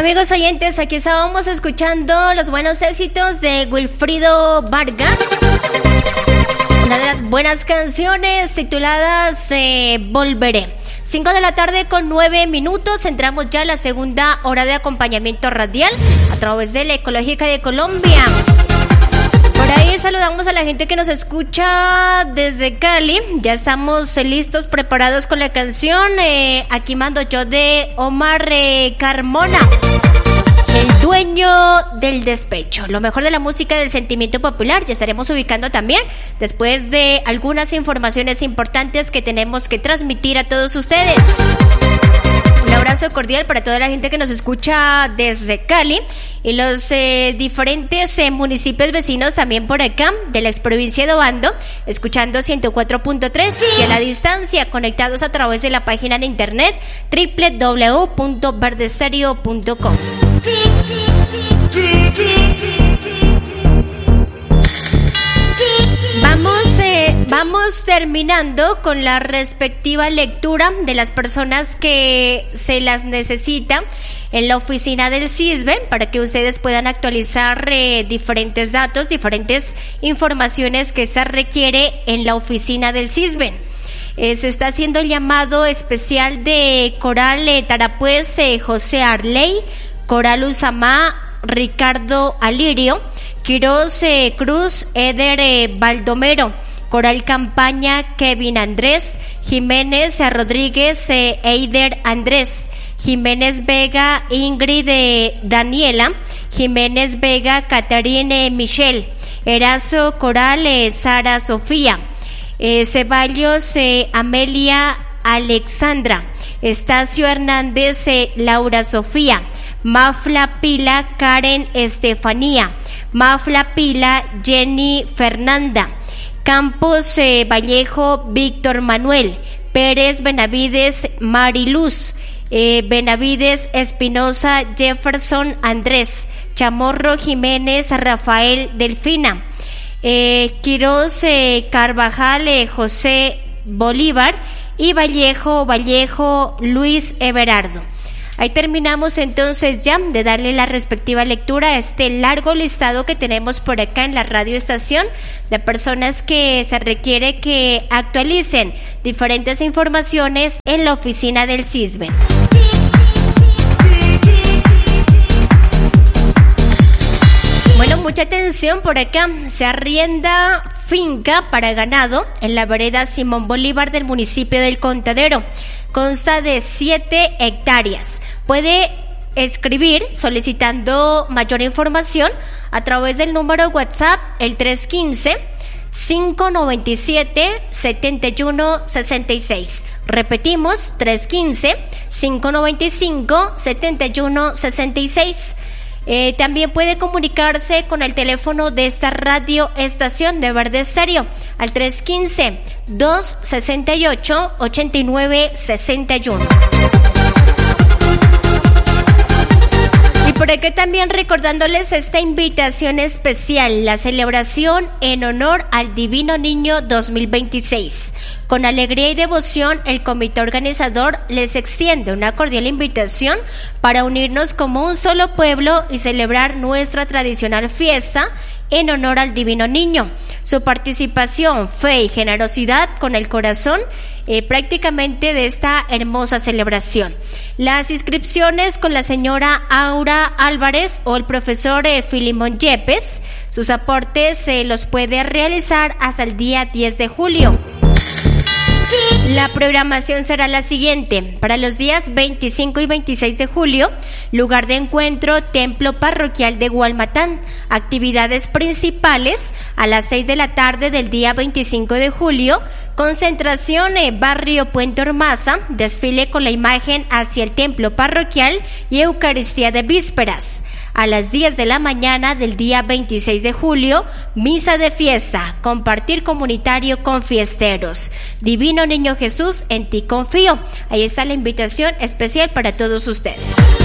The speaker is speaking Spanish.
Amigos oyentes, aquí estábamos escuchando los buenos éxitos de Wilfrido Vargas. Una de las buenas canciones tituladas Volveré. 5 de la tarde con 9 minutos. Entramos ya a la segunda hora de acompañamiento radial a través de la Ecológica de Colombia. Por ahí saludamos a la gente que nos escucha desde Cali. Ya estamos listos, preparados con la canción. Aquí mando yo de Omar Carmona, el dueño del despecho. Lo mejor de la música del sentimiento popular. Ya estaremos ubicando también después de algunas informaciones importantes que tenemos que transmitir a todos ustedes. Un abrazo cordial para toda la gente que nos escucha desde Cali y los diferentes municipios vecinos también por acá de la exprovincia de Obando, escuchando 104.3 y a la distancia conectados a través de la página de internet www.verdestereo.com. Vamos terminando con la respectiva lectura de las personas que se las necesita en la oficina del CISBEN para que ustedes puedan actualizar diferentes datos, diferentes informaciones que se requiere en la oficina del CISBEN. Se está haciendo el llamado especial de Coral Tarapuez, José Arley, Coral Usamá, Ricardo Alirio, Quiroz Cruz, Eder Baldomero, Coral Campaña, Kevin Andrés, Jiménez Rodríguez, Eider Andrés, Jiménez Vega, Ingrid Daniela, Jiménez Vega, Catarine Michelle, Erazo Coral, Sara Sofía, Ceballos, Amelia Alexandra, Estacio Hernández, Laura Sofía, Mafla Pila, Karen Estefanía, Mafla Pila, Jenny Fernanda, Campos Vallejo, Víctor Manuel, Pérez Benavides, Mariluz, Benavides Espinosa, Jefferson Andrés, Chamorro Jiménez, Rafael Delfina, Quiroz Carvajal, José Bolívar y Vallejo Luis Everardo. Ahí terminamos entonces ya de darle la respectiva lectura a este largo listado que tenemos por acá en la radio estación de personas que se requiere que actualicen diferentes informaciones en la oficina del CISBEN. Bueno, mucha atención por acá. Se arrienda finca para ganado en la vereda Simón Bolívar del municipio del Contadero. Consta de 7 hectáreas. Puede escribir solicitando mayor información a través del número WhatsApp el 315-597-7166. Repetimos, 315-595-7166. También puede comunicarse con el teléfono de esta radio estación de Verde Estéreo al 315-268-8961. Y por acá también recordándoles esta invitación especial, la celebración en honor al Divino Niño 2026. Con alegría y devoción, el comité organizador les extiende una cordial invitación para unirnos como un solo pueblo y celebrar nuestra tradicional fiesta en honor al Divino Niño. Su participación, fe y generosidad con el corazón prácticamente de esta hermosa celebración. Las inscripciones con la señora Aura Álvarez o el profesor Filimón Yepes. Sus aportes los puede realizar hasta el día 10 de julio. La programación será la siguiente: para los días 25 y 26 de julio, lugar de encuentro, Templo Parroquial de Gualmatán. Actividades principales: a las 6 de la tarde del día 25 de julio, concentración en Barrio Puente Ormaza, desfile con la imagen hacia el Templo Parroquial y Eucaristía de Vísperas. A las 10 de la mañana del día 26 de julio, misa de fiesta, compartir comunitario con fiesteros. Divino Niño Jesús, en ti confío. Ahí está la invitación especial para todos ustedes.